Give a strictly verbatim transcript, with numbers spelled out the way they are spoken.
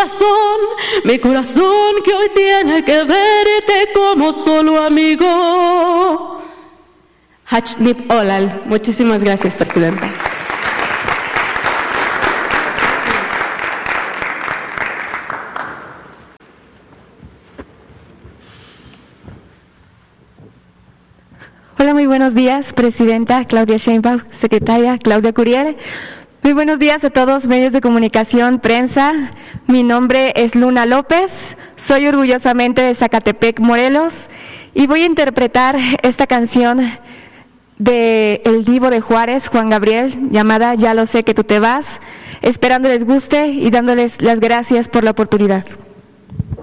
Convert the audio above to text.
corazón, mi corazón que hoy tiene que verte como solo amigo. Hachnip Olal. Muchísimas gracias, Presidenta. Hola, muy buenos días, Presidenta Claudia Sheinbaum, Secretaria Claudia Curiel. Muy buenos días a todos, medios de comunicación, prensa. Mi nombre es Luna López, soy orgullosamente de Zacatepec, Morelos, y voy a interpretar esta canción de El Divo de Juárez, Juan Gabriel, llamada Ya lo sé que tú te vas, esperando les guste y dándoles las gracias por la oportunidad.